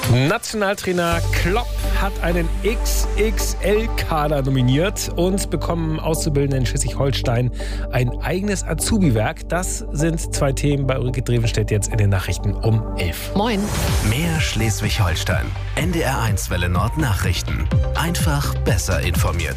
Nationaltrainer Klopp hat einen XXL-Kader nominiert und bekommen Auszubildende in Schleswig-Holstein ein eigenes Azubi-Werk. Das sind zwei Themen bei Ulrike Drevenstedt jetzt in den Nachrichten um 11. Moin. Mehr Schleswig-Holstein. NDR1 Welle Nord Nachrichten. Einfach besser informiert.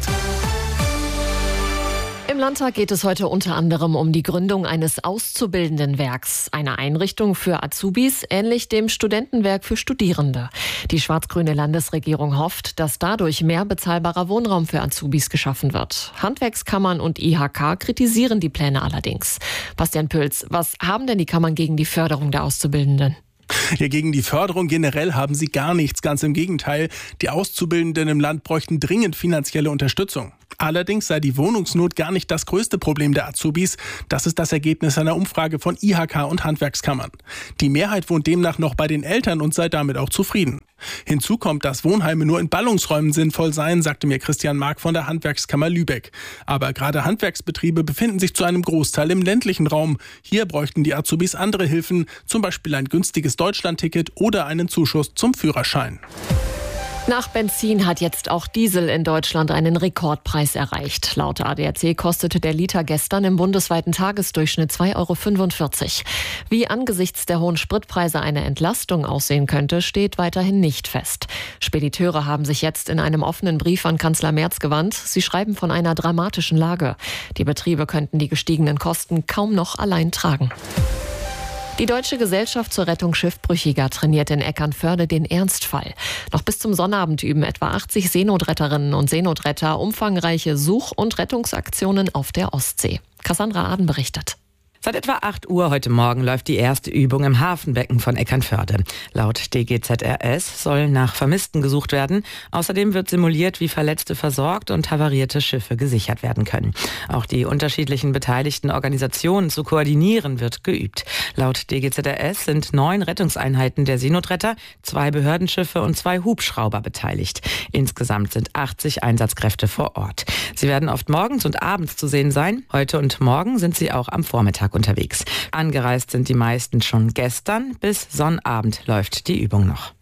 Im Landtag geht es heute unter anderem um die Gründung eines Auszubildendenwerks, eine Einrichtung für Azubis, ähnlich dem Studentenwerk für Studierende. Die schwarz-grüne Landesregierung hofft, dass dadurch mehr bezahlbarer Wohnraum für Azubis geschaffen wird. Handwerkskammern und IHK kritisieren die Pläne allerdings. Bastian Pülz, was haben denn die Kammern gegen die Förderung der Auszubildenden? Ja, gegen die Förderung generell haben sie gar nichts. Ganz im Gegenteil. Die Auszubildenden im Land bräuchten dringend finanzielle Unterstützung. Allerdings sei die Wohnungsnot gar nicht das größte Problem der Azubis. Das ist das Ergebnis einer Umfrage von IHK und Handwerkskammern. Die Mehrheit wohnt demnach noch bei den Eltern und sei damit auch zufrieden. Hinzu kommt, dass Wohnheime nur in Ballungsräumen sinnvoll seien, sagte mir Christian Mark von der Handwerkskammer Lübeck. Aber gerade Handwerksbetriebe befinden sich zu einem Großteil im ländlichen Raum. Hier bräuchten die Azubis andere Hilfen, zum Beispiel ein günstiges Deutschlandticket oder einen Zuschuss zum Führerschein. Nach Benzin hat jetzt auch Diesel in Deutschland einen Rekordpreis erreicht. Laut ADAC kostete der Liter gestern im bundesweiten Tagesdurchschnitt 2,45 €. Wie angesichts der hohen Spritpreise eine Entlastung aussehen könnte, steht weiterhin nicht fest. Spediteure haben sich jetzt in einem offenen Brief an Kanzler Merz gewandt. Sie schreiben von einer dramatischen Lage. Die Betriebe könnten die gestiegenen Kosten kaum noch allein tragen. Die Deutsche Gesellschaft zur Rettung Schiffbrüchiger trainiert in Eckernförde den Ernstfall. Noch bis zum Sonnabend üben etwa 80 Seenotretterinnen und Seenotretter umfangreiche Such- und Rettungsaktionen auf der Ostsee. Cassandra Aden berichtet. Seit etwa 8 Uhr heute Morgen läuft die erste Übung im Hafenbecken von Eckernförde. Laut DGZRS soll nach Vermissten gesucht werden. Außerdem wird simuliert, wie Verletzte versorgt und havarierte Schiffe gesichert werden können. Auch die unterschiedlichen beteiligten Organisationen zu koordinieren wird geübt. Laut DGZRS sind 9 Rettungseinheiten der Seenotretter, 2 Behördenschiffe und 2 Hubschrauber beteiligt. Insgesamt sind 80 Einsatzkräfte vor Ort. Sie werden oft morgens und abends zu sehen sein. Heute und morgen sind sie auch am Vormittag unterwegs. Angereist sind die meisten schon gestern. Bis Sonnabend läuft die Übung noch.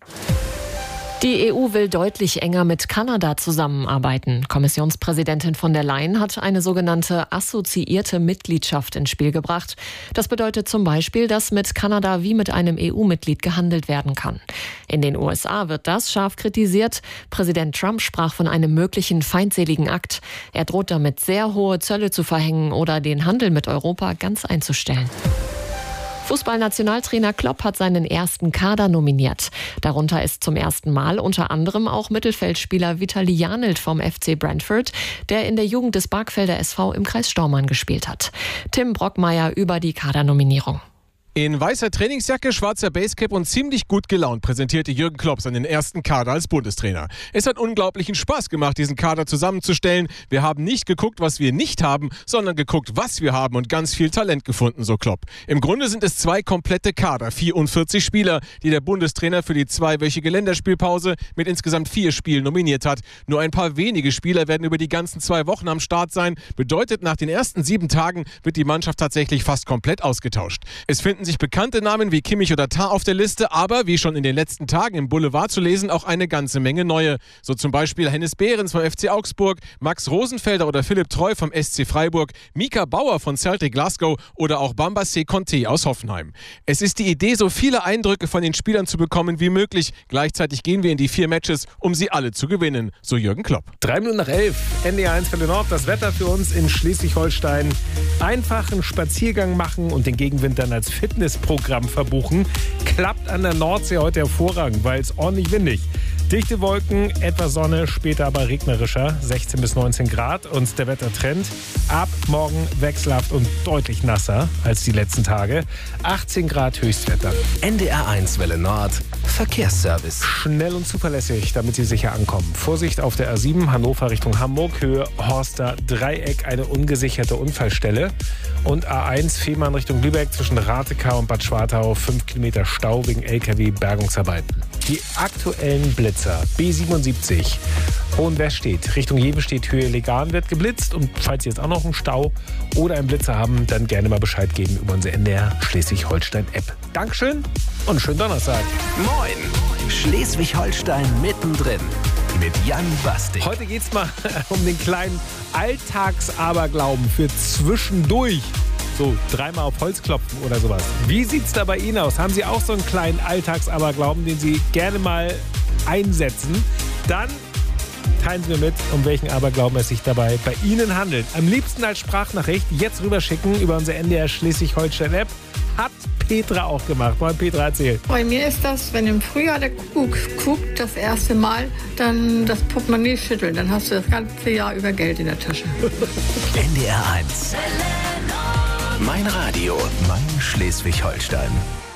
Die EU will deutlich enger mit Kanada zusammenarbeiten. Kommissionspräsidentin von der Leyen hat eine sogenannte assoziierte Mitgliedschaft ins Spiel gebracht. Das bedeutet zum Beispiel, dass mit Kanada wie mit einem EU-Mitglied gehandelt werden kann. In den USA wird das scharf kritisiert. Präsident Trump sprach von einem möglichen feindseligen Akt. Er droht damit, sehr hohe Zölle zu verhängen oder den Handel mit Europa ganz einzustellen. Fußballnationaltrainer Klopp hat seinen ersten Kader nominiert. Darunter ist zum ersten Mal unter anderem auch Mittelfeldspieler Vitali Janelt vom FC Brentford, der in der Jugend des Barkfelder SV im Kreis Stormarn gespielt hat. Tim Brockmeier über die Kadernominierung. In weißer Trainingsjacke, schwarzer Basecap und ziemlich gut gelaunt präsentierte Jürgen Klopp seinen ersten Kader als Bundestrainer. Es hat unglaublichen Spaß gemacht, diesen Kader zusammenzustellen. Wir haben nicht geguckt, was wir nicht haben, sondern geguckt, was wir haben und ganz viel Talent gefunden, so Klopp. Im Grunde sind es 2 komplette Kader, 44 Spieler, die der Bundestrainer für die 2-wöchige Länderspielpause mit insgesamt 4 Spielen nominiert hat. Nur ein paar wenige Spieler werden über die ganzen 2 Wochen am Start sein. Bedeutet, nach den ersten 7 Tagen wird die Mannschaft tatsächlich fast komplett ausgetauscht. Es finden sich bekannte Namen wie Kimmich oder Tah auf der Liste, aber wie schon in den letzten Tagen im Boulevard zu lesen, auch eine ganze Menge neue. So zum Beispiel Hennes Behrens vom FC Augsburg, Max Rosenfelder oder Philipp Treu vom SC Freiburg, Mika Bauer von Celtic Glasgow oder auch Bambassé Conté aus Hoffenheim. Es ist die Idee, so viele Eindrücke von den Spielern zu bekommen wie möglich. Gleichzeitig gehen wir in die 4 Matches, um sie alle zu gewinnen, so Jürgen Klopp. 3 Minuten nach 11, NDR1 Welle Nord, das Wetter für uns in Schleswig-Holstein. Einfach einen Spaziergang machen und den Gegenwind dann als Fitnessprogramm verbuchen. Klappt an der Nordsee heute hervorragend, weil es ordentlich windig. Dichte Wolken, etwas Sonne, später aber regnerischer, 16 bis 19 Grad. Und der Wettertrend ab morgen wechselhaft und deutlich nasser als die letzten Tage. 18 Grad Höchstwetter. NDR1 Welle Nord, Verkehrsservice. Schnell und zuverlässig, damit Sie sicher ankommen. Vorsicht auf der A7 Hannover Richtung Hamburg, Höhe Horster Dreieck, eine ungesicherte Unfallstelle. Und A1 Fehmarn Richtung Lübeck zwischen Ratekar und Bad Schwartau, 5 Kilometer Stau wegen LKW-Bergungsarbeiten. Die aktuellen Blitzer. B77 Hohenwestedt Richtung Jevestedt Höhe Legan wird geblitzt. Und falls Sie jetzt auch noch einen Stau oder einen Blitzer haben, dann gerne mal Bescheid geben über unsere NDR Schleswig-Holstein-App. Dankeschön und schönen Donnerstag. Moin! Schleswig-Holstein mittendrin mit Jan Bastik. Heute geht es mal um den kleinen Alltagsaberglauben für zwischendurch. So, 3-mal auf Holz klopfen oder sowas. Wie sieht's da bei Ihnen aus? Haben Sie auch so einen kleinen Alltagsaberglauben, den Sie gerne mal einsetzen? Dann teilen Sie mir mit, um welchen Aberglauben es sich dabei bei Ihnen handelt. Am liebsten als Sprachnachricht jetzt rüberschicken über unsere NDR Schleswig-Holstein-App. Hat Petra auch gemacht. Moin Petra, erzähl. Bei mir ist das, wenn im Frühjahr der Kuckuck guckt, das erste Mal, dann das Portemonnaie schütteln. Dann hast du das ganze Jahr über Geld in der Tasche. NDR 1. Mein Radio, mein Schleswig-Holstein.